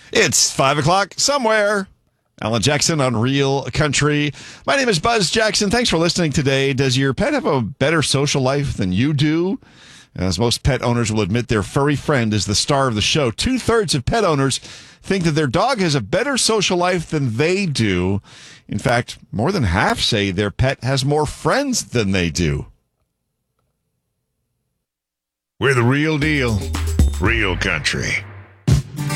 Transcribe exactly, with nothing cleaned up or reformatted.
It's five o'clock somewhere. Alan Jackson on Real Country. My name is Buzz Jackson. Thanks for listening today. Does your pet have a better social life than you do? As most pet owners will admit, their furry friend is the star of the show. Two-thirds of pet owners think that their dog has a better social life than they do. In fact, more than half say their pet has more friends than they do. We're the real deal. Real Country.